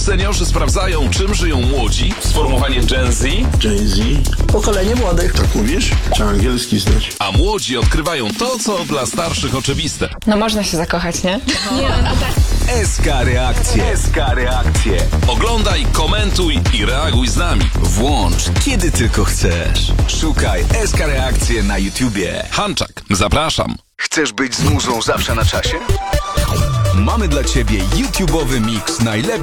Seniorzy sprawdzają, czym żyją młodzi. Sformułowanie Gen Z. Gen Z? Pokolenie młodych. Tak mówisz? Trzeba angielski znać. A młodzi odkrywają to, co dla starszych oczywiste. No można się zakochać, nie? SK Reakcje. SK Reakcje. Oglądaj, komentuj i reaguj z nami. Włącz, kiedy tylko chcesz. Szukaj SK Reakcje na YouTubie. Hanczak, zapraszam. Chcesz być z muzą zawsze na czasie? Mamy dla Ciebie YouTube'owy miks najlepszych